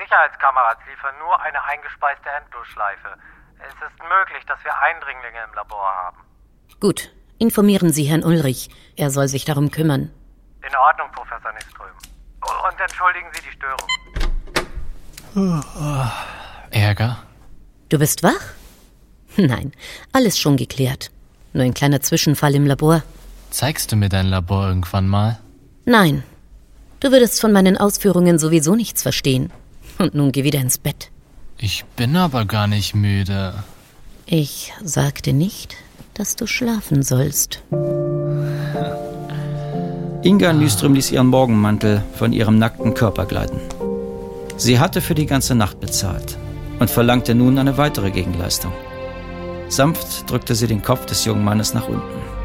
Sicherheitskameras liefern nur eine eingespeiste Endlosschleife. Es ist möglich, dass wir Eindringlinge im Labor haben. Gut, informieren Sie Herrn Ulrich. Er soll sich darum kümmern. In Ordnung, Professor Nyström. Und entschuldigen Sie die Störung. Ärger? Du bist wach? Nein, alles schon geklärt. Nur ein kleiner Zwischenfall im Labor. Zeigst du mir dein Labor irgendwann mal? Nein. Du würdest von meinen Ausführungen sowieso nichts verstehen. Und nun geh wieder ins Bett. Ich bin aber gar nicht müde. Ich sagte nicht, dass du schlafen sollst. Inga Nyström ließ ihren Morgenmantel von ihrem nackten Körper gleiten. Sie hatte für die ganze Nacht bezahlt und verlangte nun eine weitere Gegenleistung. Sanft drückte sie den Kopf des jungen Mannes nach unten.